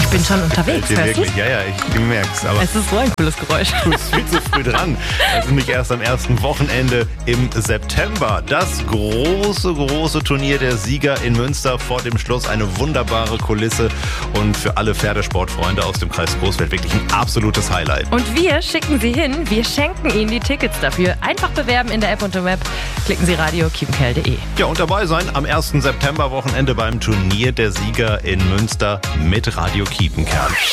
Ich bin schon unterwegs, hörst wirklich? Ja, ich merk's. Aber es ist so ein cooles Geräusch. du bist viel zu früh dran. Es ist nicht erst am ersten Wochenende im September. Das große Turnier der Sieger in Münster vor dem Schluss. Eine wunderbare Kulisse und für alle Pferdesportfreunde aus dem Kreis Großfeld wirklich ein absolutes Highlight. Und wir schicken Sie hin, wir schenken Ihnen die Tickets dafür. Einfach bewerben in der App und im Web. Klicken Sie radio-kiepenkerl.de. Ja, und dabei sein am 1. September Wochenende beim Turnier der Sieger in Münster mit Radio Kiepenkerl.